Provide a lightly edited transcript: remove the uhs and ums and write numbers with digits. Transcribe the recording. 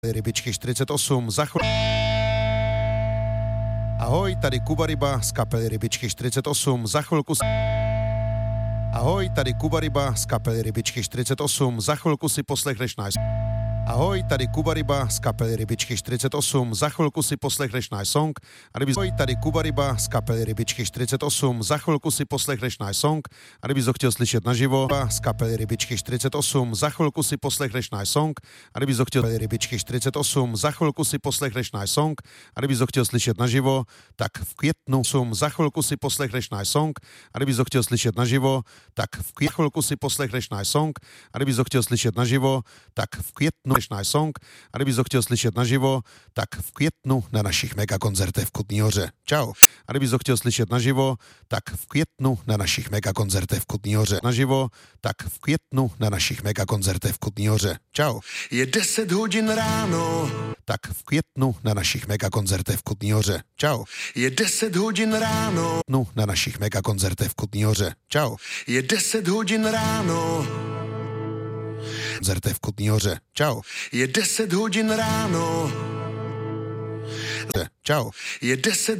Rybičky 48 za chvíli. Ahoj, tady Kuba Ryba z kapely Rybičky 48, za chvilku Ahoj, tady Kuba Ryba z kapely Rybičky 48, za chvilku si poslechneš náš Ahoj, tady Kuba Ryba z kapely Rybičky 48, za chvilku si poslechneš náš song. Ahoj, tady Kuba Ryba z kapely Rybičky 48, za chvilku si poslechneš náš song. A kdybys ho chtěl slyšet naživo, z kapely Rybičky 48, za chvilku si poslechneš náš song. A kdybys ho chtěl Rybičky 48, za chvilku si poslechneš náš song. A kdybys ho chtěl slyšet naživo, tak v květnu za chvilku si poslechneš náš song. A kdybys ho chtěl slyšet naživo, tak v chvilku si poslechneš náš song. A kdybys ho chtěl slyšet naživo, tak v květnu náš song. A kdybys ho chtěl slyšet naživo, tak v květnu na našich megakoncertech v Kutný Hoře. Čau. A kdybys ho chtěl slyšet naživo, tak v květnu na našich megakoncertech v Kutný Hoře. Naživo, tak v květnu na našich megakoncertech v Kutný Hoře. Čau. Je 10 hodin ráno. Tak v květnu na našich megakoncertech v Kutný Hoře. Čau. Je 10 hodin ráno. Na našich megakoncertech v Kutný Hoře. Čau. Je 10 hodin ráno. Koncertech v Kutný Hoře. Čau. Je 10 hodin ráno. Čau. Je 10